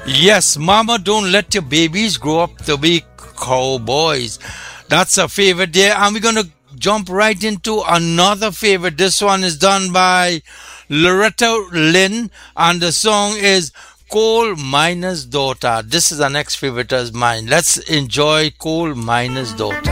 Yes, Mama, don't let your babies grow up to be cowboys. That's a favorite there. And we're going to jump right into another favorite. This one is done by Loretta Lynn, and the song is Coal Miner's Daughter. This is our next favorite of mine. Let's enjoy Coal Miner's Daughter.